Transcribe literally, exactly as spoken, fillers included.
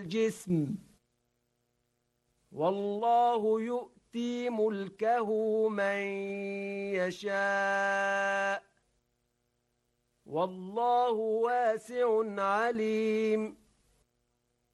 الجسم، والله يؤتي ملكه من يشاء، والله واسع عليم.